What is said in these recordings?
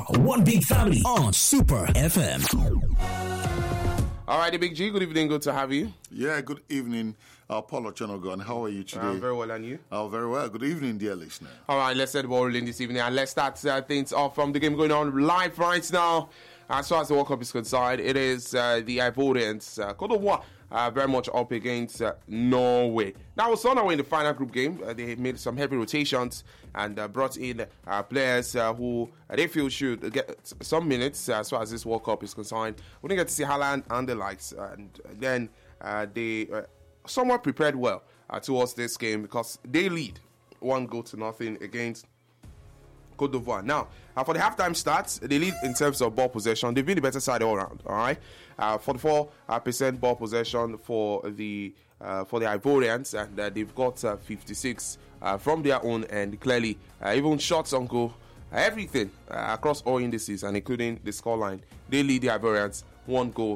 are one big family on Super FM. All right, the Big G, good evening. Good to have you. Yeah, good evening, Paulo Chonogon. How are you today? I'm very well, and you? Very well. Good evening, dear listener. All right, let's set the ball rolling this evening, and let's start things off from the game going on live right now. As far as the World Cup is concerned, it is the Ivorians, Cote d'Ivoire, very much up against Norway. Now, was on our way in the final group game. They made some heavy rotations and brought in players who they feel should get some minutes as far as this World Cup is concerned. We didn't get to see Haaland and the likes, and then they somewhat prepared well towards this game because they lead 1-0 against Cote d'Ivoire. Now, for the halftime stats, they lead in terms of ball possession. They've been the better side all around. All right, 44% ball possession for the Ivorians, and they've got 56 from their own end. Clearly, even shots on goal, everything across all indices, and including the scoreline, they lead the Ivorians 1-0.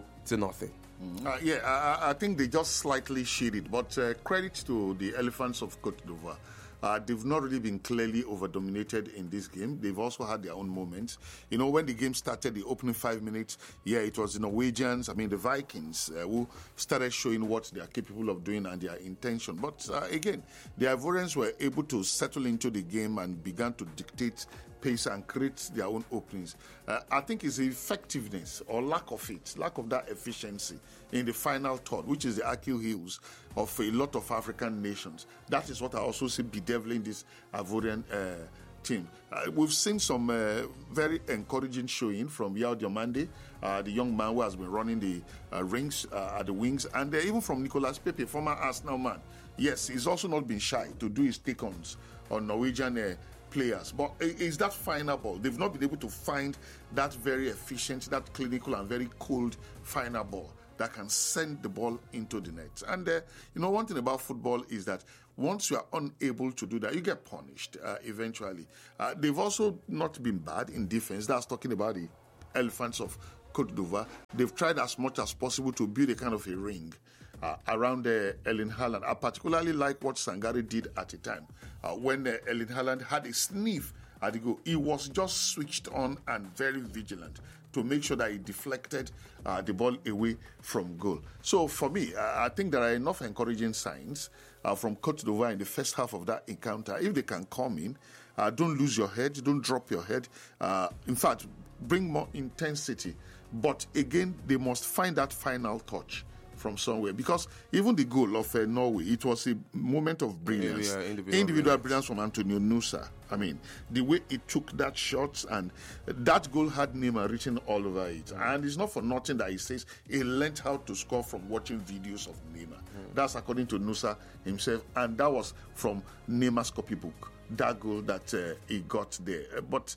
I think they just slightly shaded, but credit to the Elephants of Cote d'Ivoire. They've not really been clearly over-dominated in this game. They've also had their own moments. You know, when the game started, the opening 5 minutes, it was the Norwegians, the Vikings, who started showing what they are capable of doing and their intention. But again, the Ivorians were able to settle into the game and began to dictate pace and create their own openings. I think it's the effectiveness or lack of that efficiency in the final third, which is the Achilles of a lot of African nations. That is what I also see bedeviling this Ivorian team. We've seen some very encouraging showing from Yao Diomande, the young man who has been running the rings at the wings, and even from Nicolas Pepe, former Arsenal man. Yes, he's also not been shy to do his take-ons on Norwegian players, but it's that final ball. They've not been able to find that very efficient, that clinical and very cold final ball that can send the ball into the net. And one thing about football is that once you are unable to do that, you get punished eventually. They've also not been bad in defense. That's talking about the Elephants of Cote d'Ivoire. They've tried as much as possible to build a kind of a ring around Erling Haaland. I particularly like what Sangare did at the time when Erling Haaland had a sniff at the goal. He was just switched on and very vigilant to make sure that he deflected the ball away from goal. So for me, I think there are enough encouraging signs from Cote d'Ivoire in the first half of that encounter. If they can come in, don't lose your head, don't drop your head. In fact, bring more intensity. But again, they must find that final touch from somewhere, because even the goal of Norway, it was a moment of brilliance, individual brilliance from Antonio Nusa. The way he took that shot, and that goal had Neymar written all over it. And it's not for nothing that he says he learned how to score from watching videos of Neymar. That's according to Nusa himself, and that was from Neymar's copybook, that goal that he got there. But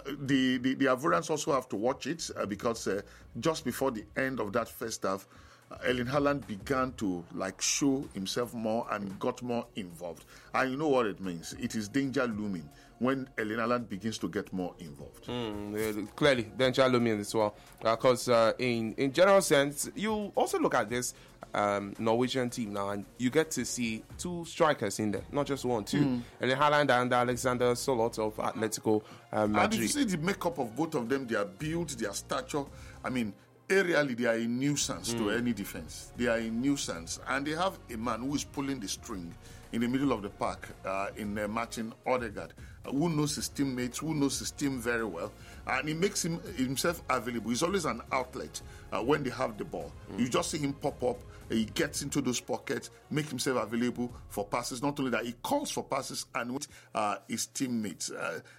the Ivorians also have to watch it because just before the end of that first half, Erling Haaland began to show himself more and got more involved. And you know what it means. It is danger looming when Erling Haaland begins to get more involved. Clearly, danger looming as well. Because in general sense, you also look at this Norwegian team now, and you get to see two strikers in there, not just one, two. Erling Haaland and Alexander Sørloth of Atletico Madrid. And if you see the makeup of both of them, their build, their stature, aerially, they are a nuisance to any defense. They are a nuisance. And they have a man who is pulling the string in the middle of the park in Martin Odegaard, who knows his teammates, who knows his team very well. And he makes himself available. He's always an outlet when they have the ball. You just see him pop up. He gets into those pockets, make himself available for passes. Not only that, he calls for passes and with his teammates.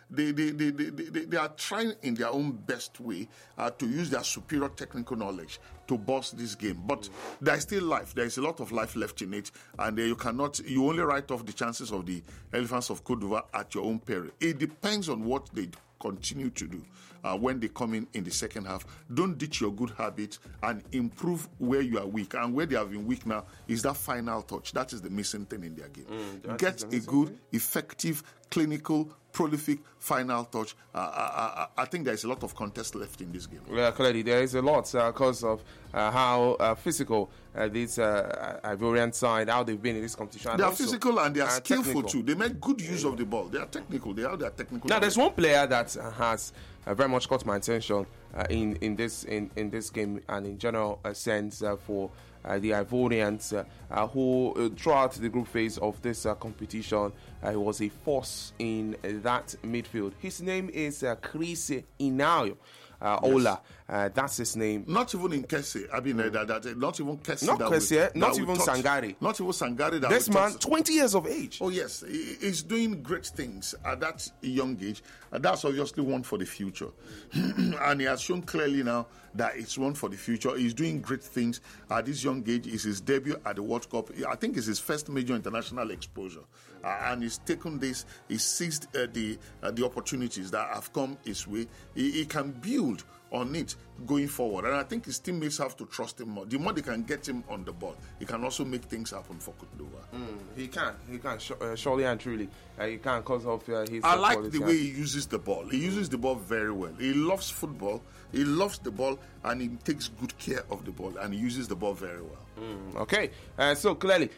They are trying in their own best way to use their superior technical knowledge to boss this game. But there is still life. There is a lot of life left in it. And you only write off the chances of the Elephants of Cote d'Ivoire at your own peril. It depends on what they continue to do when they come in the second half. Don't ditch your good habits and improve where you are weak. And where they have been weak now is that final touch. That is the missing thing in their game. Get a good, effective, clinical, prolific final touch. I think there is a lot of contest left in this game. Yeah, clearly there is a lot because of how physical this Ivorian side, how they've been in this competition. They are physical and they are skillful too. They make good use of the ball. They are technical. They have their technical. Now, there's one player that has very much caught my attention in this game and in general sense for the Ivorians, who throughout the group phase of this competition, was a force in that midfield. His name is Chris Inayo. Ola, that's his name. Not even in Kese. I mean, not even Kese. Not Kese, not even Sangare. Not even Sangare. This man, 20 years of age. Oh, yes. He's doing great things at that young age. And that's obviously one for the future. And he has shown clearly now that it's one for the future. He's doing great things at this young age. It's his debut at the World Cup. I think it's his first major international exposure. And he's taken this, he seized the opportunities that have come his way. He can build on it going forward. And I think his teammates have to trust him more. The more they can get him on the ball, he can also make things happen for Cote d'Ivoire. He can, surely and truly. He can because of his I like the way he uses the ball. He uses the ball very well. He loves football. He loves the ball, and he takes good care of the ball, and he uses the ball very well. Okay, so clearly,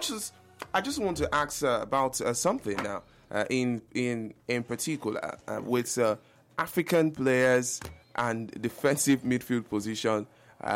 I just want to ask about something now, in particular, with African players and defensive midfield position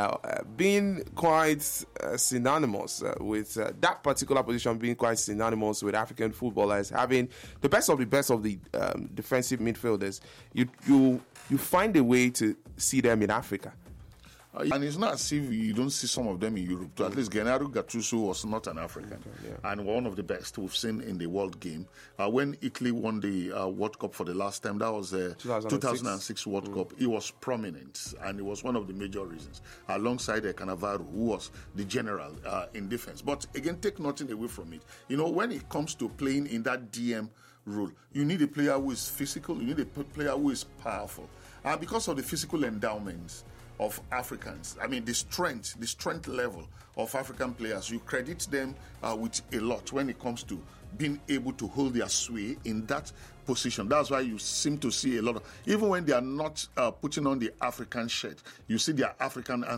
being quite synonymous with that particular position being quite synonymous with African footballers having the best of the defensive midfielders. You find a way to see them in Africa. And it's not as if you don't see some of them in Europe. At least Gennaro Gattuso was not an African, and one of the best we've seen in the world game. When Italy won the World Cup for the last time, that was 2006 World Cup. He was prominent, and it was one of the major reasons, alongside Cannavaro, who was the general in defense. But again, take nothing away from it. You know, when it comes to playing in that DM role, you need a player who is physical, you need a player who is powerful. And because of the physical endowments of Africans, I mean the strength level of African players, you credit them with a lot when it comes to being able to hold their sway in that position. That's why you seem to see a lot of, even when they are not putting on the African shirt, you see their African